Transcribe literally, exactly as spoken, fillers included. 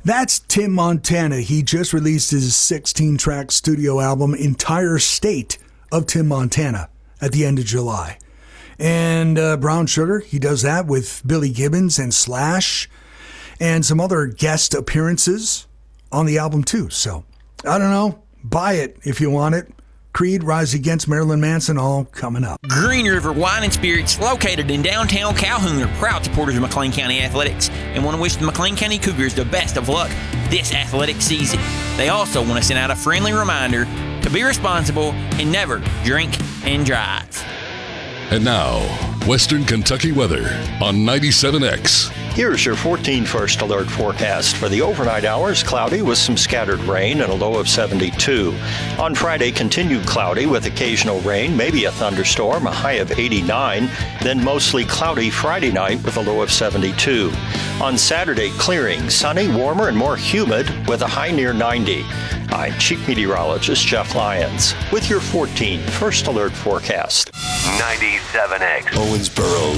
That's Tim Montana. He just released his sixteen-track studio album, Entire State of Tim Montana, at the end of July. And uh, Brown Sugar, he does that with Billy Gibbons and Slash and some other guest appearances on the album too. So, I don't know. Buy it if you want it. Creed, Rise Against Marilyn Manson, all coming up. Green River Wine and Spirits, located in downtown Calhoun, are proud supporters of McLean County Athletics and want to wish the McLean County Cougars the best of luck this athletic season. They also want to send out a friendly reminder to be responsible and never drink and drive. And now, Western Kentucky weather on ninety-seven X. Here's your fourteen First Alert forecast. For the overnight hours, cloudy with some scattered rain and a low of seventy-two. On Friday, continued cloudy with occasional rain, maybe a thunderstorm, a high of eighty-nine. Then mostly cloudy Friday night with a low of seventy-two. On Saturday, clearing, sunny, warmer, and more humid with a high near ninety. I'm Chief Meteorologist Jeff Lyons with your fourteen First Alert forecast. ninety-seven X. Owensboro